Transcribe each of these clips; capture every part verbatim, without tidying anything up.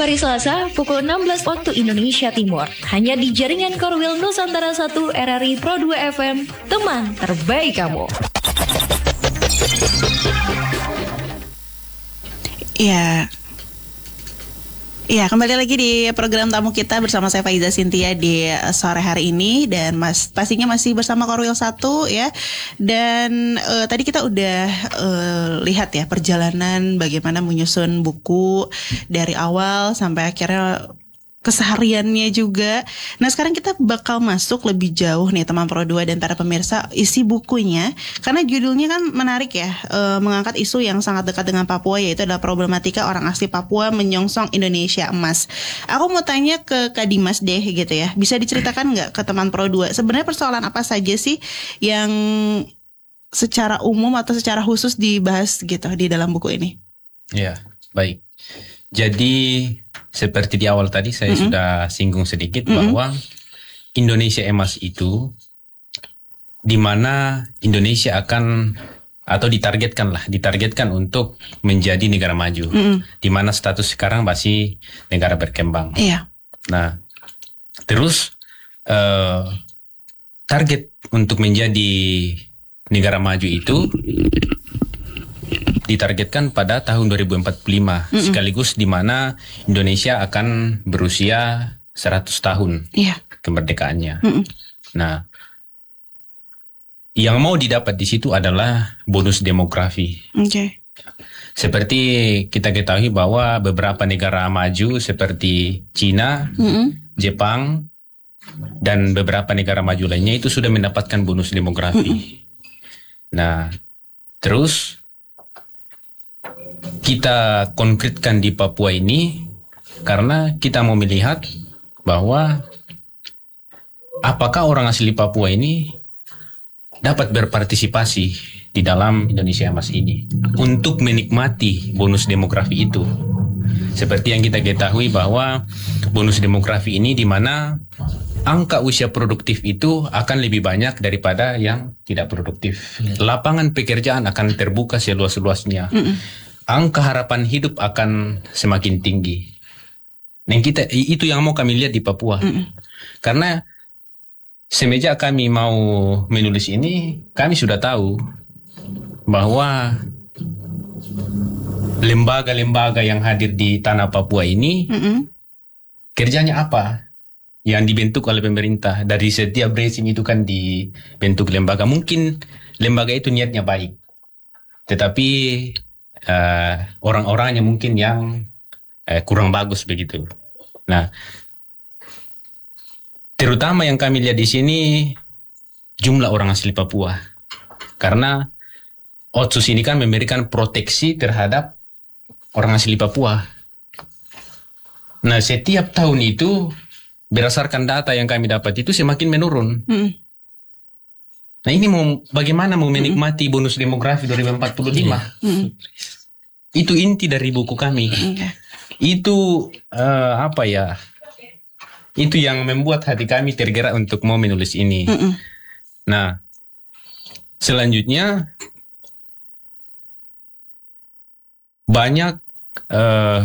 hari Selasa pukul enam belas waktu Indonesia Timur. Hanya di jaringan Korwil Nusantara satu R R I Pro dua F M, teman terbaik kamu. Ya. Ya, kembali lagi di program tamu kita bersama saya Faiza Cynthia di sore hari ini, dan mas pastinya masih bersama Korwil satu ya. Dan uh, tadi kita udah uh, lihat ya perjalanan bagaimana menyusun buku dari awal sampai akhirnya kesehariannya juga. Nah, sekarang kita bakal masuk lebih jauh nih teman Pro dua dan para pemirsa isi bukunya, karena judulnya kan menarik ya, e, mengangkat isu yang sangat dekat dengan Papua, yaitu adalah problematika orang asli Papua menyongsong Indonesia emas. Aku mau tanya ke Kak Dimas deh gitu ya, bisa diceritakan nggak ke teman Pro dua sebenarnya persoalan apa saja sih yang secara umum atau secara khusus dibahas gitu di dalam buku ini? Ya, baik. Jadi seperti di awal tadi saya mm-hmm. sudah singgung sedikit mm-hmm. bahwa Indonesia emas itu di mana Indonesia akan atau ditargetkan lah, ditargetkan untuk menjadi negara maju, mm-hmm. di mana status sekarang masih negara berkembang. Iya. Nah, terus uh, target untuk menjadi negara maju itu ditargetkan pada tahun dua ribu empat puluh lima, mm-mm. sekaligus di mana Indonesia akan berusia seratus tahun yeah. kemerdekaannya. Mm-mm. Nah, yang mau didapat di situ adalah bonus demografi. Okay. Seperti kita ketahui bahwa beberapa negara maju seperti Cina, mm-mm. Jepang, dan beberapa negara maju lainnya itu sudah mendapatkan bonus demografi. Mm-mm. Nah, terus kita konkretkan di Papua ini karena kita mau melihat bahwa apakah orang asli Papua ini dapat berpartisipasi di dalam Indonesia Emas ini untuk menikmati bonus demografi itu. Seperti yang kita ketahui bahwa bonus demografi ini di mana angka usia produktif itu akan lebih banyak daripada yang tidak produktif. Lapangan pekerjaan akan terbuka seluas-luasnya. Mm-mm. Angka harapan hidup akan semakin tinggi. Dan kita itu yang mau kami lihat di Papua. Mm-mm. Karena semenjak kami mau menulis ini, kami sudah tahu bahwa lembaga-lembaga yang hadir di tanah Papua ini, mm-mm. kerjanya apa? Yang dibentuk oleh pemerintah. Dari setiap rezim itu kan dibentuk lembaga. Mungkin lembaga itu niatnya baik, tetapi Uh, orang-orangnya mungkin yang uh, kurang bagus begitu. Nah, terutama yang kami lihat di sini jumlah orang asli Papua, karena Otsus ini kan memberikan proteksi terhadap orang asli Papua. Nah, setiap tahun itu berdasarkan data yang kami dapat itu semakin menurun. Hmm. Nah, ini mau bagaimana mau menikmati mm-hmm. bonus demografi dua ribu empat puluh lima? Mm-hmm. Itu inti dari buku kami. Mm-hmm. Itu uh, apa ya? Itu yang membuat hati kami tergerak untuk mau menulis ini. Mm-hmm. Nah, selanjutnya banyak uh,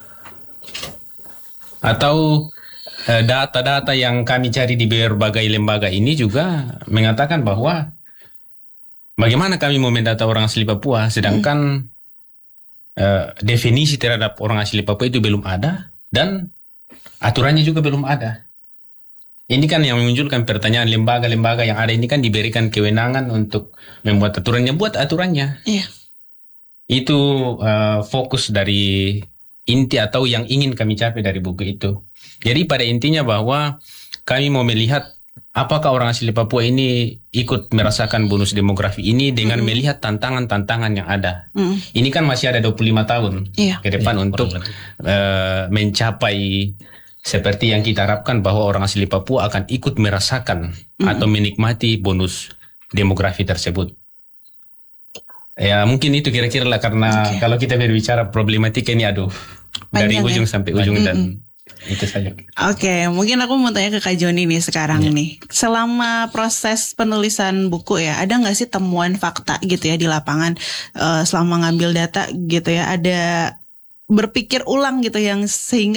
atau data-data yang kami cari di berbagai lembaga ini juga mengatakan bahwa bagaimana kami mau mendata orang asli Papua, sedangkan hmm. uh, definisi terhadap orang asli Papua itu belum ada dan aturannya juga belum ada. Ini kan yang memunculkan pertanyaan, lembaga-lembaga yang ada ini kan diberikan kewenangan untuk membuat aturannya, buat aturannya. Iya. Itu uh, fokus dari inti atau yang ingin kami capai dari buku itu. Jadi pada intinya bahwa kami mau melihat apakah orang asli Papua ini ikut merasakan bonus demografi ini dengan mm-hmm. melihat tantangan-tantangan yang ada. Mm. Ini kan masih ada dua puluh lima tahun yeah. ke depan yeah, untuk uh, mencapai seperti yang kita harapkan bahwa orang asli Papua akan ikut merasakan mm-hmm. atau menikmati bonus demografi tersebut. Ya mungkin itu kira-kira lah, karena okay. kalau kita berbicara problematika ini aduh panjang, dari ujung ya? Sampai ujung mm-hmm. dan itu saja. Oke, okay, mungkin aku mau tanya ke Kak Joni nih sekarang yeah. nih. Selama proses penulisan buku ya, ada nggak sih temuan fakta gitu ya di lapangan uh, selama ngambil data gitu ya? Ada berpikir ulang gitu yang sehingga